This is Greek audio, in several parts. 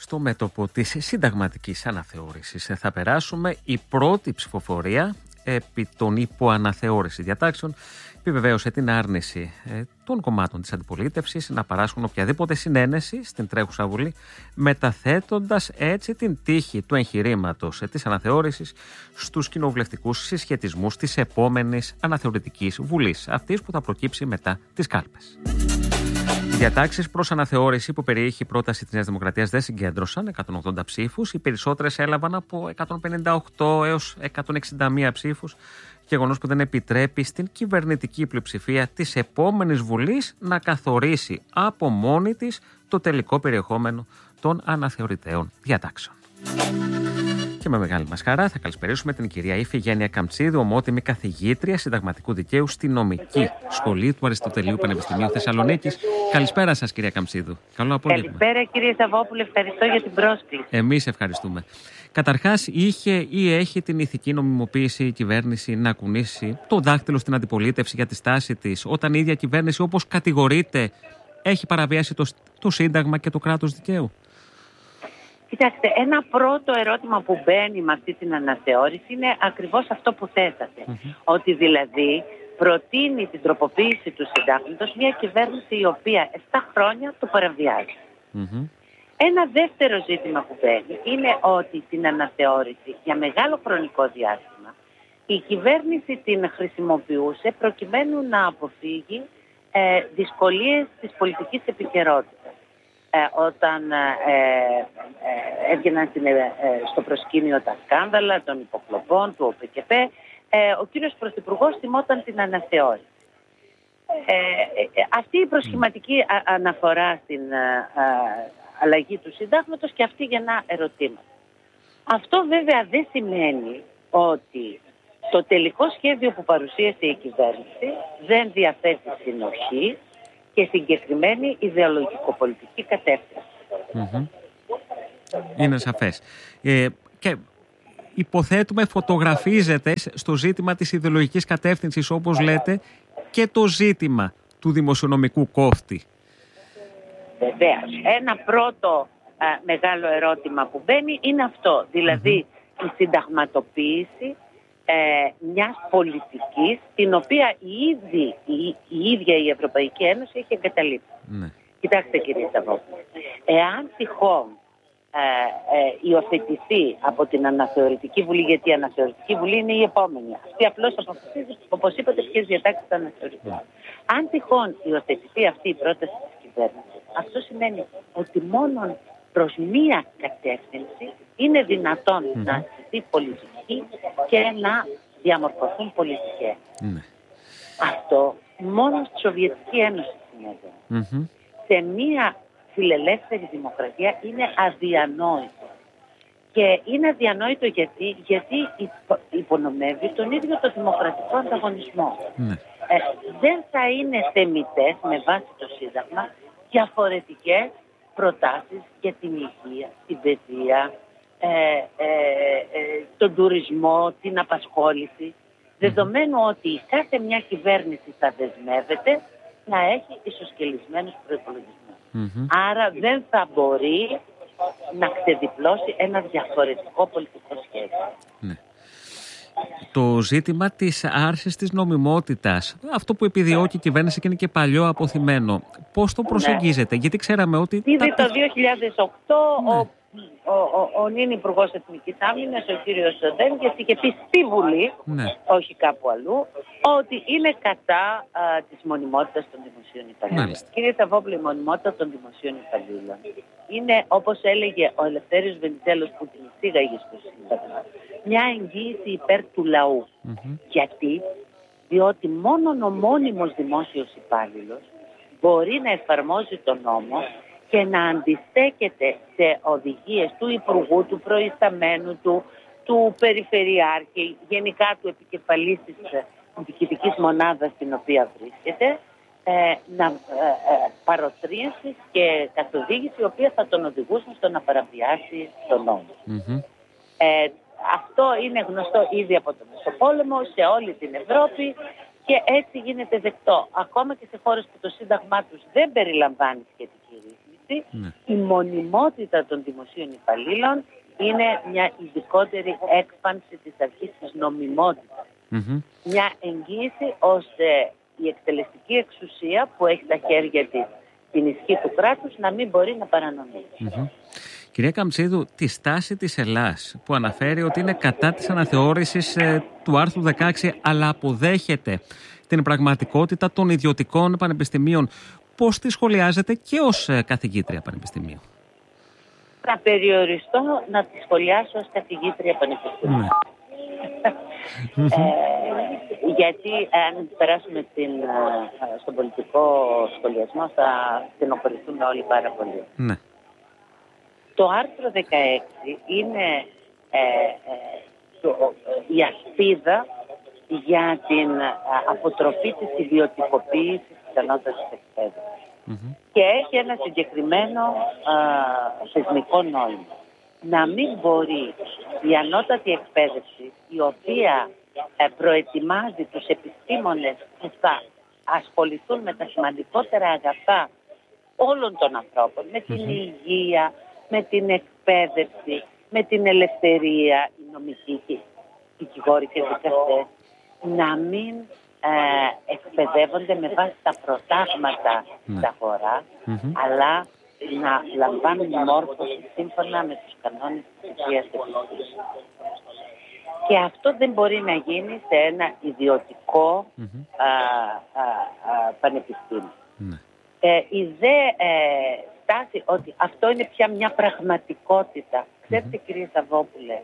Στο μέτωπο της συνταγματικής αναθεώρησης θα περάσουμε. Η πρώτη ψηφοφορία επί των υποαναθεώρηση διατάξεων επιβεβαίωσε την άρνηση των κομμάτων της αντιπολίτευσης να παράσχουν οποιαδήποτε συνένεση στην τρέχουσα Βουλή, μεταθέτοντας έτσι την τύχη του εγχειρήματος της αναθεώρησης στους κοινοβουλευτικούς συσχετισμούς της επόμενης αναθεωρητικής Βουλής, αυτής που θα προκύψει μετά τις κάλπες. Οι διατάξεις προς αναθεώρηση που περιείχε η πρόταση της Νέας Δημοκρατίας δεν συγκέντρωσαν 180 ψήφους. Οι περισσότερες έλαβαν από 158 έως 161 ψήφους. Γεγονός που δεν επιτρέπει στην κυβερνητική πλειοψηφία της επόμενης Βουλής να καθορίσει από μόνη της το τελικό περιεχόμενο των αναθεωρητέων διατάξεων. Και με μεγάλη μας χαρά θα καλησπερίσουμε την κυρία Ιφηγένεια Καμψίδου, ομότιμη καθηγήτρια συνταγματικού δικαίου στη Νομική Σχολή του Αριστοτελείου Πανεπιστημίου Θεσσαλονίκης. Καλησπέρα σας, κυρία Καμψίδου. Καλό απόγευμα. Καλησπέρα, κύριε Σαββόπουλε. Ευχαριστώ για την πρόσκληση. Εμείς ευχαριστούμε. Καταρχάς, είχε ή έχει την ηθική νομιμοποίηση η κυβέρνηση να κουνήσει το δάχτυλο στην αντιπολίτευση για τη στάση της, όταν η ίδια κυβέρνηση, όπως κατηγορείται, έχει παραβιάσει το Σύνταγμα και το κράτος δικαίου? Κοιτάξτε, ένα πρώτο ερώτημα που μπαίνει με αυτή την αναθεώρηση είναι ακριβώς αυτό που θέσατε. Ότι δηλαδή προτείνει την τροποποίηση του συντάγματος μια κυβέρνηση η οποία 7 χρόνια το παραβιάζει. Ένα δεύτερο ζήτημα που μπαίνει είναι ότι την αναθεώρηση για μεγάλο χρονικό διάστημα η κυβέρνηση την χρησιμοποιούσε προκειμένου να αποφύγει δυσκολίες της πολιτικής επικαιρότητας. Όταν έβγαιναν στο προσκήνιο τα σκάνδαλα των υποκλοπών, του ΟΠΚΠ, ο κύριος Πρωθυπουργός θυμόταν την αναθεώρηση. Αυτή η προσχηματική αναφορά στην αλλαγή του συντάγματος και αυτή γεννά ερωτήματα. Αυτό βέβαια δεν σημαίνει ότι το τελικό σχέδιο που παρουσίασε η κυβέρνηση δεν διαθέτει συνοχή και συγκεκριμένη ιδεολογικοπολιτική κατεύθυνση. Είναι σαφές. Και υποθέτουμε φωτογραφίζεται στο ζήτημα της ιδεολογικής κατεύθυνσης, όπως λέτε, και το ζήτημα του δημοσιονομικού κόφτη. Βεβαίως. Ένα πρώτο μεγάλο ερώτημα που μπαίνει είναι αυτό. Δηλαδή η συνταγματοποίηση μιας πολιτικής την οποία η ίδια η Ευρωπαϊκή Ένωση έχει εγκαταλείψει. Κοιτάξτε, κύριε Σαββόπουλε, εάν τυχόν υιοθετηθεί από την Αναθεωρητική Βουλή, γιατί η Αναθεωρητική Βουλή είναι η επόμενη, αυτή απλώς αποφασίζει, όπως είπατε, ποιες διατάξεις θα αναθεωρηθούν. Αν τυχόν υιοθετηθεί αυτή η πρόταση της κυβέρνησης, αυτό σημαίνει ότι μόνο προς μία κατεύθυνση είναι δυνατόν να ασκηθεί πολιτική και να διαμορφωθούν πολιτικές. Αυτό μόνο στη Σοβιετική Ένωση συνέβαινε. Σε μία φιλελεύθερη δημοκρατία είναι αδιανόητο. Και είναι αδιανόητο γιατί υπονομεύει τον ίδιο το δημοκρατικό ανταγωνισμό. Δεν θα είναι θεμιτές με βάση το Σύνταγμα διαφορετικές προτάσεις για την υγεία, την παιδεία, τον τουρισμό, την απασχόληση, δεδομένου ότι κάθε μια κυβέρνηση θα δεσμεύεται να έχει ισοσκελισμένους προϋπολογισμούς. Άρα δεν θα μπορεί να ξεδιπλώσει ένα διαφορετικό πολιτικό σχέδιο. Το ζήτημα της άρσης της νομιμότητας, αυτό που επιδιώκει η κυβέρνηση και είναι και παλιό αποθυμένο, πώς το προσεγγίζετε? Γιατί ξέραμε ότι... Ήδη το 2008 ο νυν Υπουργός Εθνικής Άμυνας, ο κύριος Σοντέγκης, είχε πει στη Βουλή, όχι κάπου αλλού, ότι είναι κατά της μονιμότητας των δημοσίων υπαλλήλων. Κύριε Σαββόπουλε, η μονιμότητα των δημοσίων υπαλλήλων είναι, όπως έλεγε ο Ελευθέριος Βενιζέλος που την εισήγαγε στο Σύνταγμα, μια εγγύηση υπέρ του λαού. Γιατί? Διότι μόνο ο μόνιμος δημόσιος υπάλληλος μπορεί να εφαρμόζει τον νόμο και να αντιστέκεται σε οδηγίες του Υπουργού, του προϊσταμένου του Περιφερειάρχη, γενικά του επικεφαλής της διοικητικής μονάδας στην οποία βρίσκεται, παροτρύνσεις και καθοδήγηση η οποία θα τον οδηγούσαν στο να παραβιάσει τον νόμο. Αυτό είναι γνωστό ήδη από τον Μεσοπόλεμο σε όλη την Ευρώπη και έτσι γίνεται δεκτό. Ακόμα και σε χώρες που το Σύνταγμά τους δεν περιλαμβάνει σχετική ρύθμιση, εκπαίδευση. Η μονιμότητα των δημοσίων υπαλλήλων είναι μια ειδικότερη έκφανση της αρχής της νομιμότητας. Μια εγγύηση ώστε η εκτελεστική εξουσία που έχει στα χέρια της την ισχύ του κράτους να μην μπορεί να παρανομήσει. Κυρία Καμψίδου, τη στάση της Ελλάς που αναφέρει ότι είναι κατά της αναθεώρησης του άρθρου 16 αλλά αποδέχεται την πραγματικότητα των ιδιωτικών πανεπιστημίων, πώς τη σχολιάζετε και ως καθηγήτρια πανεπιστημίου? Θα περιοριστώ να τη σχολιάσω ως καθηγήτρια πανεπιστημίου. Γιατί αν περάσουμε στον πολιτικό σχολιασμό θα στενοχωρηθούμε όλοι πάρα πολύ. Το άρθρο 16 είναι η ασπίδα για την αποτροπή της ιδιωτικοποίησης της ανώτατης εκπαίδευσης. Και έχει ένα συγκεκριμένο θεσμικό νόημα. Να μην μπορεί η ανώτατη εκπαίδευση, η οποία προετοιμάζει τους επιστήμονες που θα ασχοληθούν με τα σημαντικότερα αγαθά όλων των ανθρώπων, με την υγεία, με την εκπαίδευση, με την ελευθερία, η νομική και δικηγόροι και δικαστές, να μην εκπαιδεύονται με βάση τα προτάγματα της αγοράς, αλλά να λαμβάνουν μόρφωση σύμφωνα με τους κανόνες της υγείας επιστήμης. Και αυτό δεν μπορεί να γίνει σε ένα ιδιωτικό πανεπιστήμιο. Η δε στάση ότι αυτό είναι πια μια πραγματικότητα. Ξέρετε, κύριε Σαββόπουλε,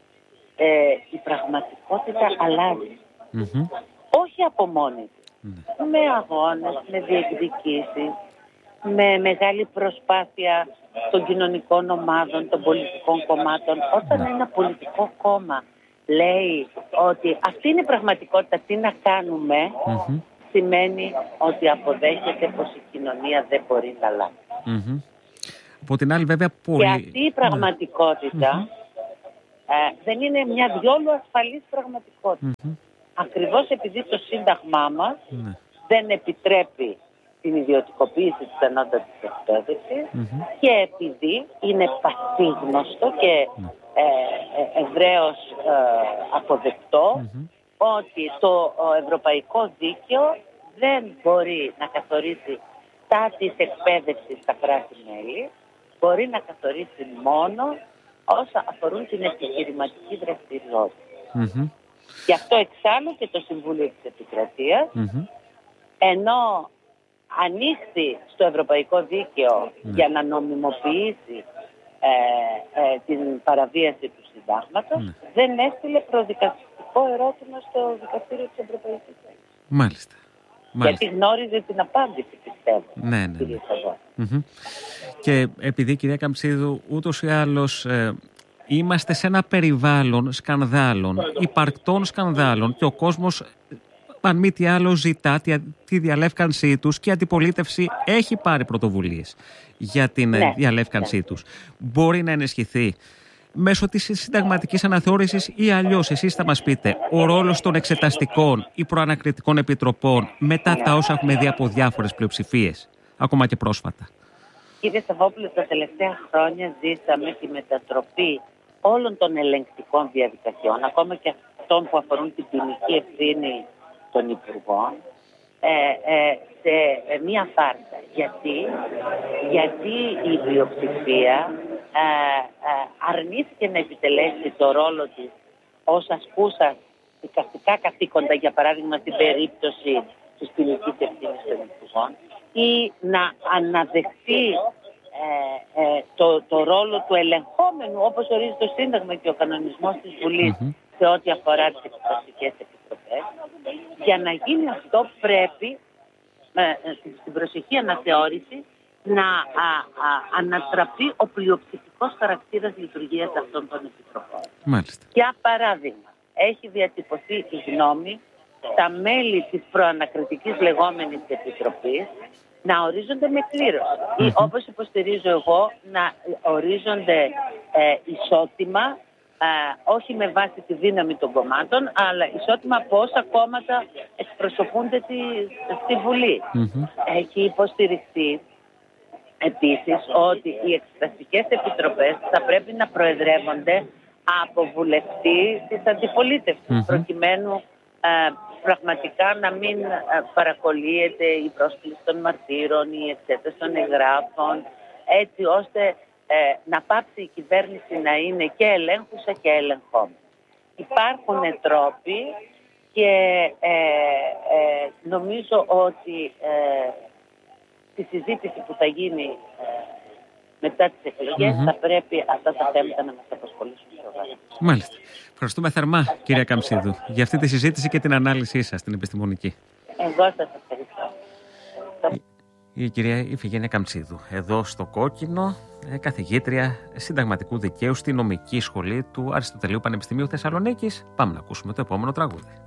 η πραγματικότητα αλλάζει. Όχι από μόνη της. Με αγώνες, με διεκδικήσεις, με μεγάλη προσπάθεια των κοινωνικών ομάδων, των πολιτικών κομμάτων. Όταν ένα πολιτικό κόμμα λέει ότι αυτή είναι η πραγματικότητα, τι να κάνουμε, σημαίνει ότι αποδέχεται πως η κοινωνία δεν μπορεί να αλλάξει. Από την άλλη, βέβαια, και αυτή η πραγματικότητα δεν είναι μια διόλου ασφαλής πραγματικότητα. Ακριβώς επειδή το Σύνταγμά μας δεν επιτρέπει την ιδιωτικοποίηση της ανώτατης εκπαίδευσης και επειδή είναι πασίγνωστο και ευρέως αποδεκτό ότι το ευρωπαϊκό δίκαιο δεν μπορεί να καθορίσει τα της εκπαίδευσης στα κράτη-μέλη, μπορεί να καθορίσει μόνο όσα αφορούν την επιχειρηματική δραστηριότητα. Γι' αυτό εξάλλου και το Συμβούλιο της Επικρατείας, ενώ ανοίχθη στο ευρωπαϊκό δίκαιο για να νομιμοποιήσει την παραβίαση του συντάγματος, δεν έστειλε προδικαστικό ερώτημα στο Δικαστήριο της Ευρωπαϊκής Ένωσης. Μάλιστα. Γιατί γνώριζε την απάντηση, πιστεύω. Ναι. Και επειδή, κυρία Καμψίδου, ούτως ή άλλως είμαστε σε ένα περιβάλλον σκανδάλων, υπαρκτών σκανδάλων, και ο κόσμος, αν μη τι άλλο, ζητά τη διαλεύκανσή τους και η αντιπολίτευση έχει πάρει πρωτοβουλίες για την διαλεύκανσή τους. Μπορεί να ενισχυθεί μέσω της συνταγματικής αναθεώρησης ή αλλιώς, εσείς θα μας πείτε, ο ρόλος των εξεταστικών ή προανακριτικών επιτροπών μετά τα όσα έχουμε δει από διάφορες πλειοψηφίες, ακόμα και πρόσφατα? Κύριε Σαββόπουλε, τα τελευταία χρόνια ζήσαμε τη μετατροπή όλων των ελεγκτικών διαδικασιών, ακόμα και αυτών που αφορούν την ποινική ευθύνη των υπουργών, σε μία φάρσα. Γιατί η πλειοψηφία αρνήθηκε να επιτελέσει το ρόλο της ως ασκούσα δικαστικά καθήκοντα, για παράδειγμα στην περίπτωση της ποινικής ευθύνης των υπουργών, ή να αναδεχθεί το ρόλο του ελεγχόμενου, όπως ορίζει το Σύνταγμα και ο κανονισμός της Βουλής, σε ό,τι αφορά τις εξεταστικές επιτροπές. Για να γίνει αυτό πρέπει στην προσεχή αναθεώρηση να ανατραπεί ο πλειοψηφικός χαρακτήρας λειτουργίας αυτών των επιτροπών. Μάλιστα. Για παράδειγμα, έχει διατυπωθεί η γνώμη στα μέλη της προανακριτικής λεγόμενης επιτροπής να ορίζονται με κλήρωση ή, όπως υποστηρίζω εγώ, να ορίζονται ισότιμα, όχι με βάση τη δύναμη των κομμάτων, αλλά ισότιμα από όσα κόμματα εκπροσωπούνται στη Βουλή. Έχει υποστηριχθεί επίσης ότι οι εξεταστικές επιτροπές θα πρέπει να προεδρεύονται από βουλευτή της αντιπολίτευσης, προκειμένου πραγματικά να μην παρακολύεται η πρόσκληση των μαρτύρων, η εξέταση των εγγράφων, έτσι ώστε να πάψει η κυβέρνηση να είναι και ελέγχουσα και ελεγχόμενη. Υπάρχουν τρόποι και νομίζω ότι στη συζήτηση που θα γίνει μετά τις εκλογές θα πρέπει αυτά τα θέματα να μας απασχολήσουν σοβαρά. Μάλιστα. Ευχαριστούμε θερμά, κυρία Καμψίδου, για αυτή τη συζήτηση και την ανάλυση σας, την επιστημονική. Εγώ σας ευχαριστώ. Η κυρία Ιφηγένεια Καμψίδου, εδώ στο Κόκκινο, καθηγήτρια συνταγματικού δικαίου στη νομική σχολή του Αριστοτελείου Πανεπιστημίου Θεσσαλονίκης. Πάμε να ακούσουμε το επόμενο τραγούδι.